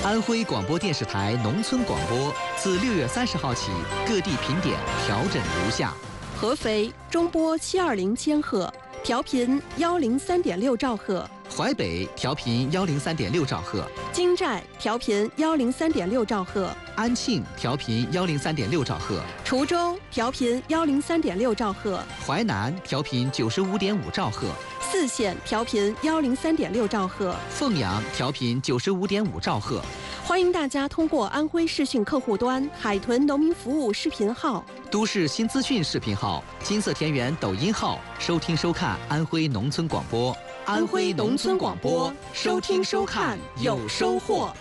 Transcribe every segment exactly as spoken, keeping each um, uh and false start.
安徽广播电视台农村广播自六月三十号起，各地频点调整如下： 合肥中波七二零千赫，调频幺零三点六兆赫； 淮北调频幺零三点六兆赫； 金寨调频幺零三点六兆赫； 安庆调频幺零三点六兆赫； 滁州调频幺零三点六兆赫； 淮南调频九十五点五兆赫； 泗县调频幺零三点六兆赫； 凤阳调频九十五点五兆赫。 欢迎大家通过安徽视讯客户端、海豚农民服务视频号、 都市新资讯视频号、金色田园抖音号收听收看安徽农村广播。 安徽农村广播，收听收看有收获。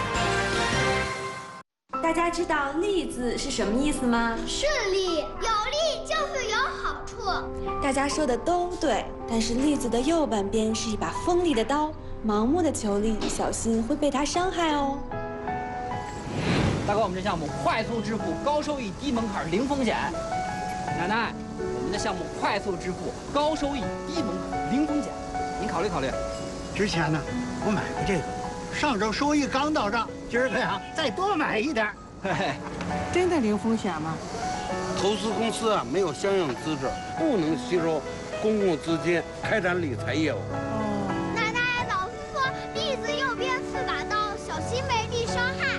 大家知道“利”字是什么意思吗？ 顺利，有利就是有好处。 大家说的都对，但是“利”字的右半边是一把锋利的刀，盲目的求利，小心会被它伤害哦。 大哥，我们这项目快速致富，高收益，低门槛，零风险。奶奶，我们的项目快速致富，高收益，低门槛，零风险，您考虑考虑。 之前呢，我买过这个，上周收益刚到账，今儿个呀再多买一点。 嘿嘿， 真的零风险吗？ 投资公司啊没有相应资质，不能吸收公共资金开展理财业务。